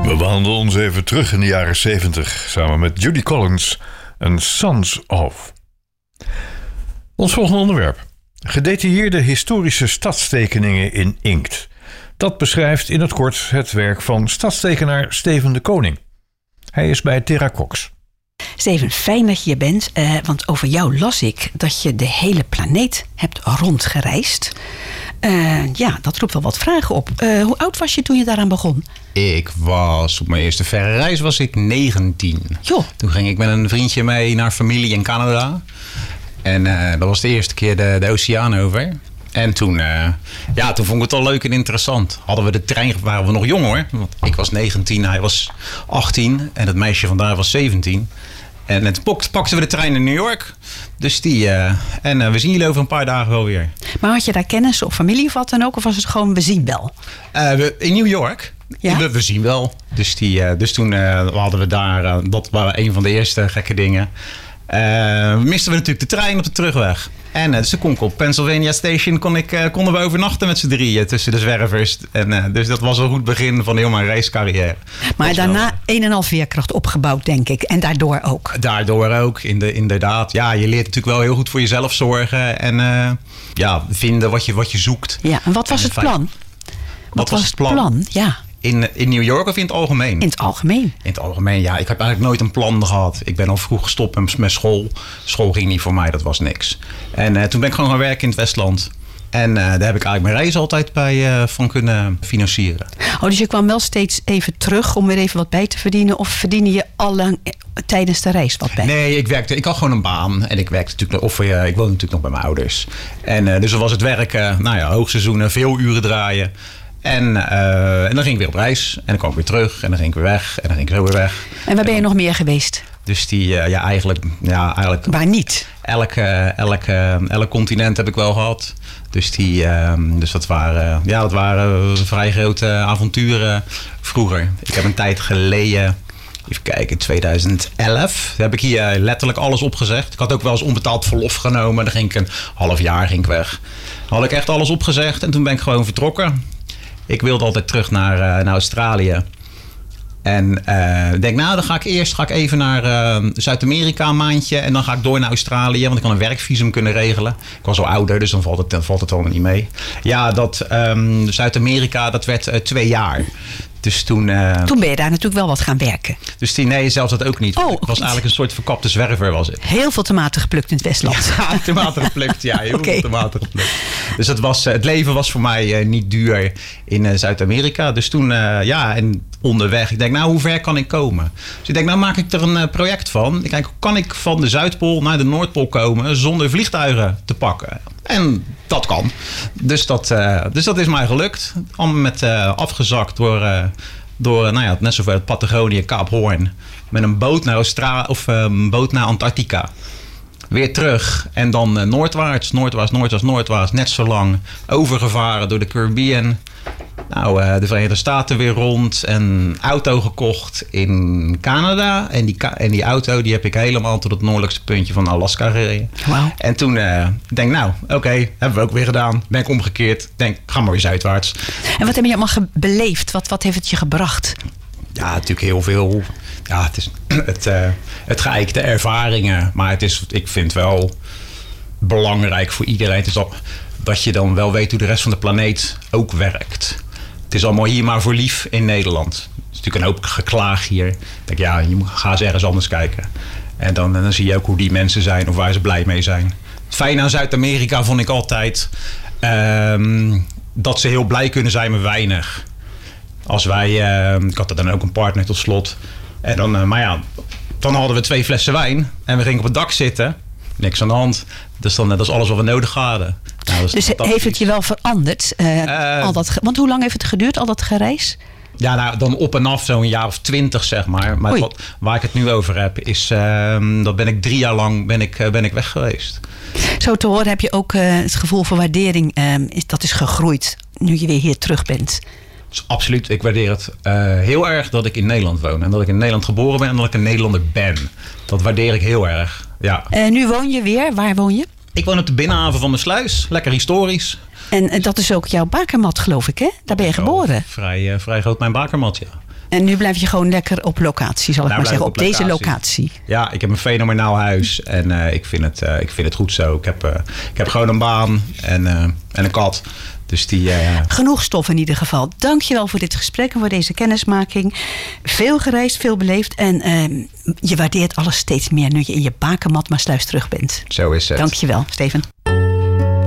We wandelen ons even terug in de jaren 70 samen met Judy Collins en Sons of. Ons volgende onderwerp. Gedetailleerde historische stadstekeningen in inkt. Dat beschrijft in het kort het werk van stadstekenaar Steven de Koning. Hij is bij Terra Cox. Steven, fijn dat je hier bent, want over jou las ik dat je de hele planeet hebt rondgereisd. Dat roept wel wat vragen op. Hoe oud was je toen je daaraan begon? Op mijn eerste verre reis was ik 19. Joh. Toen ging ik met een vriendje mee naar familie in Canada. En dat was de eerste keer de oceaan over. En toen vond ik het al leuk en interessant. Hadden we de trein, waren we nog jong hoor. Want ik was 19, hij was 18 en het meisje vandaar was 17. En toen pakten we de trein naar New York. Dus we zien jullie over een paar dagen wel weer. Maar had je daar kennis of familie of wat dan ook? Of was het gewoon we zien wel? In New York. Ja? We zien wel. Dus toen hadden we daar, dat waren een van de eerste gekke dingen. Misten we natuurlijk de trein op de terugweg. En dus toen kon ik op Pennsylvania Station konden we overnachten met z'n drieën tussen de zwervers. En dus dat was een goed begin van heel mijn racecarrière. Maar daarna een en al veerkracht opgebouwd, denk ik. En daardoor ook. Daardoor ook, inderdaad. Ja, je leert natuurlijk wel heel goed voor jezelf zorgen. En vinden wat je zoekt. Ja, en wat was het plan? Wat was het plan? Ja. In New York of in het algemeen? In het algemeen. In het algemeen, ja. Ik heb eigenlijk nooit een plan gehad. Ik ben al vroeg gestopt met school. School ging niet voor mij, dat was niks. En toen ben ik gewoon gaan werken in het Westland. En daar heb ik eigenlijk mijn reis altijd bij van kunnen financieren. Oh, dus je kwam wel steeds even terug om weer even wat bij te verdienen? Of verdiende je al lang tijdens de reis wat bij? Nee, ik had gewoon een baan. En ik werkte natuurlijk ik woonde natuurlijk nog bij mijn ouders. En dus dan was het werken, hoogseizoenen, veel uren draaien. En dan ging ik weer op reis. En dan kwam ik weer terug. En dan ging ik weer weg. En dan ging ik zo weer weg. En waar ben je nog meer geweest? Dus eigenlijk... Waar niet? Elk continent heb ik wel gehad. Dus dat waren vrij grote avonturen vroeger. Ik heb een tijd geleden... Even kijken, 2011 heb ik hier letterlijk alles opgezegd. Ik had ook wel eens onbetaald verlof genomen. Dan ging ik een half jaar weg. Dan had ik echt alles opgezegd. En toen ben ik gewoon vertrokken. Ik wilde altijd terug naar Australië. En ik denk, dan ga ik even naar Zuid-Amerika een maandje. En dan ga ik door naar Australië. Want ik kan een werkvisum kunnen regelen. Ik was al ouder, dus dan valt het allemaal niet mee. Ja, Zuid-Amerika, dat werd 2 jaar. Dus toen ben je daar natuurlijk wel wat gaan werken. Dus zelfs dat ook niet. Ik was eigenlijk een soort verkapte zwerver was het. Heel veel tomaten geplukt in het Westland. Ja, tomaten geplukt. Ja, heel veel tomaten geplukt. Dus het leven was voor mij niet duur in Zuid-Amerika. Dus toen, en onderweg. Ik denk, hoe ver kan ik komen? Dus ik denk, maak ik er een project van. Ik denk, kan ik van de Zuidpool naar de Noordpool komen zonder vliegtuigen te pakken? En dat kan. Dus dat is mij gelukt. Allemaal met afgezakt door net zoveel het Patagonië, Kaap Hoorn. Met een boot naar een boot naar Antarctica. Weer terug en dan noordwaarts. Net zo lang overgevaren door de Caribbean. De Verenigde Staten weer rond. Een auto gekocht in Canada. En die auto die heb ik helemaal tot het noordelijkste puntje van Alaska gereden. Wow. En toen denk ik, oké, hebben we ook weer gedaan. Ben ik omgekeerd. Denk, ga maar weer zuidwaarts. En wat heb je allemaal beleefd? Wat heeft het je gebracht? Ja, natuurlijk heel veel. Ja, het is het geëikte ervaringen. Maar ik vind wel belangrijk voor iedereen. Het is dat je dan wel weet hoe de rest van de planeet ook werkt. Het is allemaal hier maar voor lief in Nederland. Het is natuurlijk een hoop geklaag hier. Ik denk, ga eens ergens anders kijken. En dan zie je ook hoe die mensen zijn of waar ze blij mee zijn. Het fijne aan Zuid-Amerika vond ik altijd dat ze heel blij kunnen zijn met weinig. Als wij, ik had er dan ook een partner tot slot. En dan hadden we 2 flessen wijn en we gingen op het dak zitten. Niks aan de hand. Dus dat is alles wat we nodig hadden. Dus heeft het je wel veranderd? Want hoe lang heeft het geduurd, al dat gereis? Ja, dan op en af zo'n jaar of 20, zeg maar. Maar waar ik het nu over heb, is dat ben ik 3 jaar lang ben ik weg geweest. Zo te horen heb je ook het gevoel van waardering. Dat is gegroeid nu je weer hier terug bent. Dus absoluut, ik waardeer het heel erg dat ik in Nederland woon. En dat ik in Nederland geboren ben en dat ik een Nederlander ben. Dat waardeer ik heel erg, ja. Nu woon je weer. Waar woon je? Ik woon op de binnenhaven van de Sluis. Lekker historisch. En dat is ook jouw bakermat, geloof ik, hè? Daar ben je geboren. Vrij groot mijn bakermat, ja. En nu blijf je gewoon lekker op locatie, zal ik maar zeggen. Op deze locatie. Ja, ik heb een fenomenaal huis. En ik vind het goed zo. Ik heb gewoon een baan en een kat. Dus Genoeg stof in ieder geval. Dankjewel voor dit gesprek en voor deze kennismaking. Veel gereisd, veel beleefd. En je waardeert alles steeds meer nu je in je bakermat Maasluis terug bent. Zo is het. Dankjewel, Steven.